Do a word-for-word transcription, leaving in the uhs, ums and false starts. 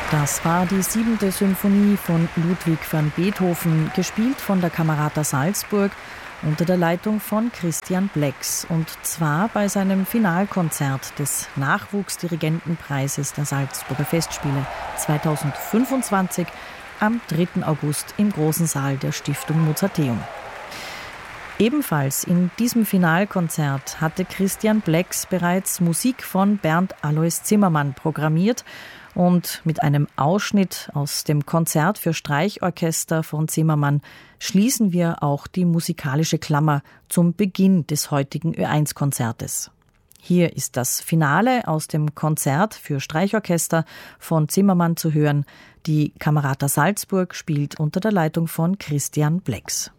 Das war die siebente Symphonie von Ludwig van Beethoven, gespielt von der Camerata Salzburg unter der Leitung von Christian Blex, und zwar bei seinem Finalkonzert des Nachwuchsdirigentenpreises der Salzburger Festspiele zweitausendfünfundzwanzig am dritten August im Großen Saal der Stiftung Mozarteum. Ebenfalls in diesem Finalkonzert hatte Christian Blex bereits Musik von Bernd Alois Zimmermann programmiert, und mit einem Ausschnitt aus dem Konzert für Streichorchester von Zimmermann schließen wir auch die musikalische Klammer zum Beginn des heutigen Ö eins Konzertes. Hier ist das Finale aus dem Konzert für Streichorchester von Zimmermann zu hören. Die Camerata Salzburg spielt unter der Leitung von Christian Blex.